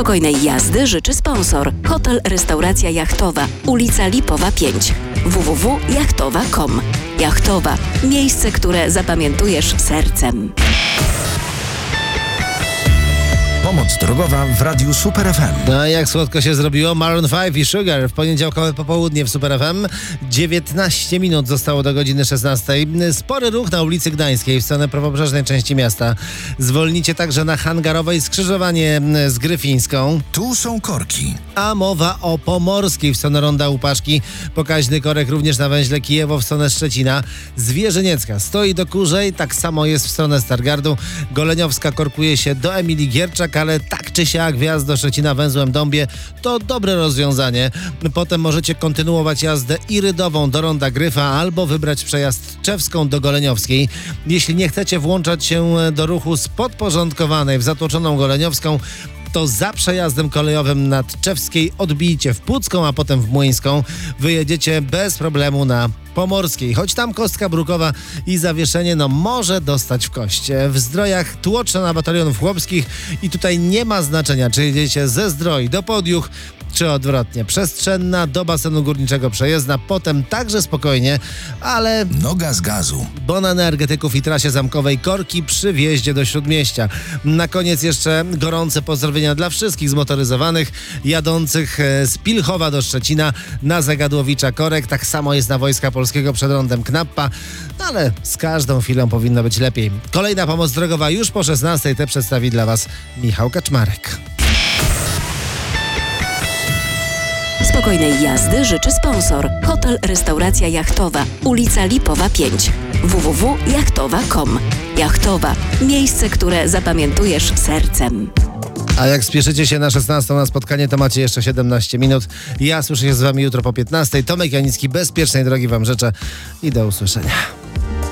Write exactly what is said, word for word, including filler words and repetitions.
Spokojnej jazdy życzy sponsor. Hotel Restauracja Jachtowa, ulica Lipowa pięć. w w w kropka jachtowa kropka com. Jachtowa. Miejsce, które zapamiętujesz sercem. Pomoc drogowa w Radiu Super F M. No jak słodko się zrobiło. Maroon pięć i Sugar w poniedziałkowe popołudnie w Super F M. dziewiętnaście minut zostało do godziny szesnastej. Spory ruch na ulicy Gdańskiej w stronę prawobrzeżnej części miasta. Zwolnicie także na Hangarowej skrzyżowanie z Gryfińską. Tu są korki. A mowa o Pomorskiej w stronę Ronda Łupaszki. Pokaźny korek również na węźle Kijewo w stronę Szczecina. Zwierzyniecka stoi do Kurzej, tak samo jest w stronę Stargardu. Goleniowska korkuje się do Emilii Gierczak, ale tak czy siak wjazd do Szczecina węzłem Dąbie to dobre rozwiązanie. Potem możecie kontynuować jazdę Irydową do Ronda Gryfa albo wybrać przejazd Czewską do Goleniowskiej. Jeśli nie chcecie włączać się do ruchu z podporządkowanej w zatłoczoną Goleniowską, to za przejazdem kolejowym na Tczewskiej odbijcie w Pucką, a potem w Młyńską. Wyjedziecie bez problemu na Pomorskiej, choć tam kostka brukowa i zawieszenie no może dostać w kość. W Zdrojach tłoczno na batalionów chłopskich i tutaj nie ma znaczenia, czy jedziecie ze Zdroi do Podjuch, czy odwrotnie. Przestrzenna do basenu górniczego przejezdna, potem także spokojnie, ale noga z gazu. Bo na energetyków i trasie zamkowej korki przy wjeździe do Śródmieścia. Na koniec jeszcze gorące pozdrowienia dla wszystkich zmotoryzowanych jadących z Pilchowa do Szczecina na Zagadłowicza korek. Tak samo jest na Wojska Polskiego przed rondem Knappa, ale z każdą chwilą powinno być lepiej. Kolejna pomoc drogowa już po szesnastej. Te przedstawi dla Was Michał Kaczmarek. Spokojnej jazdy życzy sponsor. Hotel Restauracja Jachtowa, ulica Lipowa pięć. w w w kropka jachtowa kropka com. Jachtowa. Miejsce, które zapamiętujesz sercem. A jak spieszycie się na szesnastą na spotkanie, to macie jeszcze siedemnaście minut. Ja słyszę się z Wami jutro po piętnastej. Tomek Janicki, bezpiecznej drogi Wam życzę i do usłyszenia.